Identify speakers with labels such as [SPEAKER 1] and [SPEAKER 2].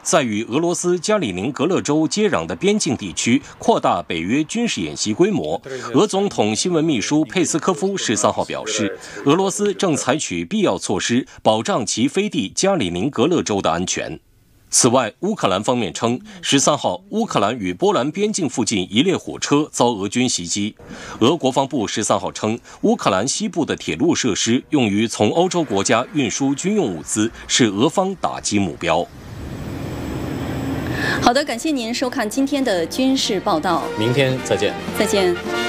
[SPEAKER 1] 在与俄罗斯加里宁格勒州接壤的边境地区扩大北约军事演习规模。俄总统新闻秘书佩斯科夫13号表示，俄罗斯正采取必要措施保障其飞地加里宁格勒州的安全。此外，乌克兰方面称，13号乌克兰与波兰边境附近一列火车遭俄军袭击。俄国防部13号称，乌克兰西部的铁路设施用于从欧洲国家运输军用物资，是俄方打击目标。
[SPEAKER 2] 好的，感谢您收看今天的军事报道，
[SPEAKER 1] 明天再见。
[SPEAKER 2] 再见。